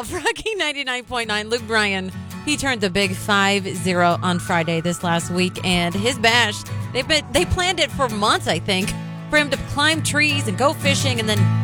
off Rocky 99.9. Luke Bryan, he turned the big 5-0 on Friday this last week, and his bash, they planned it for months, I think, for him to climb trees and go fishing, and then